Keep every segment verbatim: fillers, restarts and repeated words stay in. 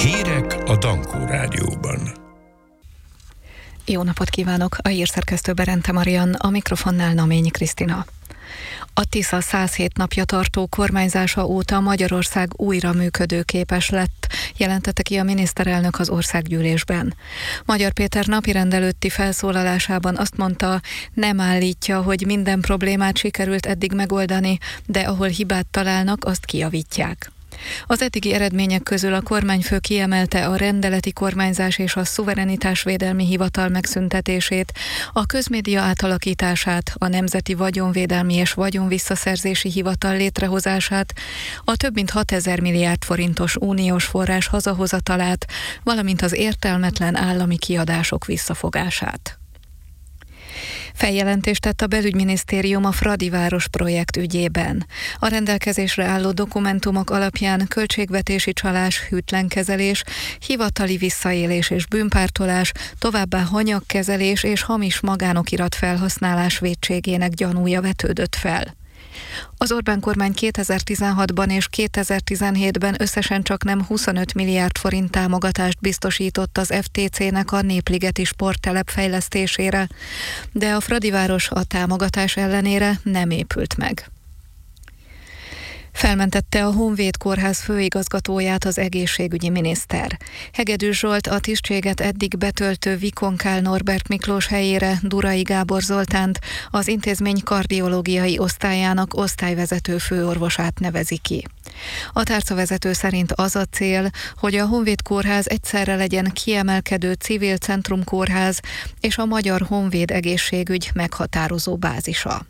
Hírek a Dankó Rádióban. Jó napot kívánok! A hírszerkesztő Berente Marian, a mikrofonnál Naményi Krisztina. A Tisza száz hét napja tartó kormányzása óta Magyarország újra működőképes lett, jelentette ki a miniszterelnök az országgyűlésben. Magyar Péter napirend előtti felszólalásában azt mondta, nem állítja, hogy minden problémát sikerült eddig megoldani, de ahol hibát találnak, azt kijavítják. Az eddigi eredmények közül a kormányfő kiemelte a rendeleti kormányzás és a szuverenitásvédelmi hivatal megszüntetését, a közmédia átalakítását, a Nemzeti Vagyonvédelmi és Vagyonvisszaszerzési Hivatal létrehozását, a több mint hatezer milliárd forintos uniós forrás hazahozatalát, valamint az értelmetlen állami kiadások visszafogását. Feljelentést tett a belügyminisztérium a Fradiváros projekt ügyében. A rendelkezésre álló dokumentumok alapján költségvetési csalás, hűtlenkezelés, hivatali visszaélés és bűnpártolás, továbbá hanyagkezelés és hamis magánokirat felhasználás vétségének gyanúja vetődött fel. Az Orbán kormány kétezer-tizenhatban és kétezer-tizenhétben összesen csaknem huszonöt milliárd forint támogatást biztosított az ef té cének a Népligeti sporttelep fejlesztésére, de a Fradiváros a támogatás ellenére nem épült meg. Felmentette a Honvéd Kórház főigazgatóját az egészségügyi miniszter. Hegedűs Zsolt a tisztséget eddig betöltő Vikonkál Norbert Miklós helyére Durai Gábor Zoltánt, az intézmény kardiológiai osztályának osztályvezető főorvosát nevezi ki. A tárcavezető szerint az a cél, hogy a Honvéd Kórház egyszerre legyen kiemelkedő civil centrumkórház és a magyar honvéd egészségügy meghatározó bázisa.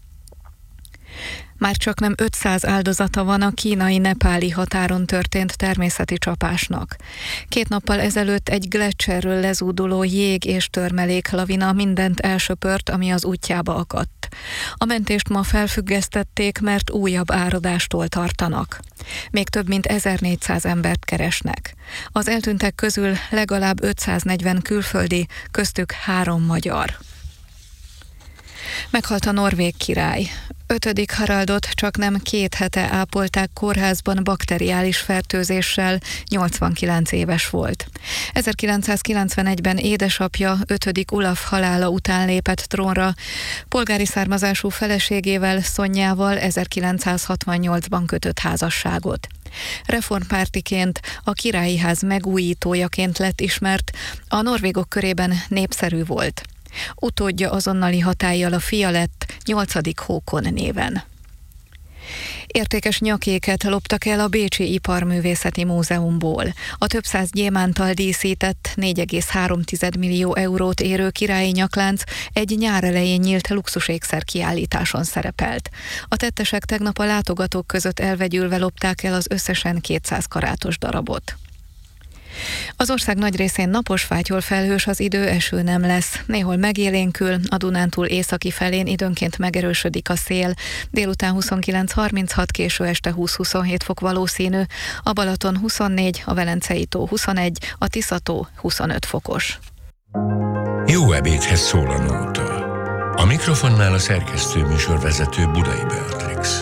Már csaknem ötszáz áldozata van a kínai-nepáli határon történt természeti csapásnak. Két nappal ezelőtt egy gleccserről lezúduló jég és törmelék lavina mindent elsöpört, ami az útjába akadt. A mentést ma felfüggesztették, mert újabb áradástól tartanak. Még több mint ezernégyszáz embert keresnek. Az eltűntek közül legalább ötszáznegyven külföldi, köztük három magyar. Meghalt a norvég király. Ötödik Haraldot csaknem két hete ápolták kórházban bakteriális fertőzéssel, nyolcvankilenc éves volt. ezerkilencszázkilencvenegyben édesapja ötödik Olaf halála után lépett trónra, polgári származású feleségével, Szonyával ezerkilencszázhatvannyolcban kötött házasságot. Reformpártiként, a királyi ház megújítójaként lett ismert, a norvégok körében népszerű volt. Utódja azonnali hatállyal a fia lett, nyolcadik Hókon néven. Értékes nyakéket loptak el a Bécsi Iparművészeti Múzeumból. A több száz gyémánttal díszített, négy egész három millió eurót érő királyi nyaklánc egy nyár elején nyílt luxusékszer kiállításon szerepelt. A tettesek tegnap a látogatók között elvegyülve lopták el az összesen kétszáz karátos darabot. Az ország nagy részén napos, fátyol felhős az idő, eső nem lesz. Néhol megélénkül, a Dunántúl északi felén időnként megerősödik a szél. Délután huszonkilenc harminchat, késő este húsz-huszonhét fok valószínű, a Balaton huszonnégy, a Velencei tó huszonegy, a Tisza-tó huszonöt fokos. Jó ebédhez szól a nóta. A mikrofonnál a szerkesztő műsorvezető Budai Beatrix.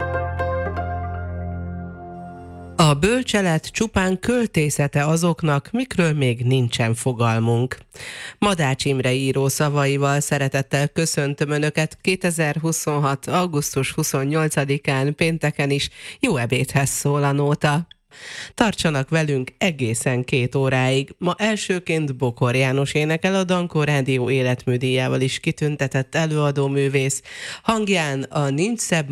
A bölcselet csupán költészete azoknak, mikről még nincsen fogalmunk. Madács Imre író szavaival szeretettel köszöntöm Önöket kétezer-huszonhat. augusztus huszonnyolcadikán pénteken is. Jó ebédhez szól a nóta. Tartsanak velünk egészen két óráig. Ma elsőként Bokor János énekel, a Dankó Rádió életműdíjával is kitüntetett előadóművész. Hangján a Nincs szebb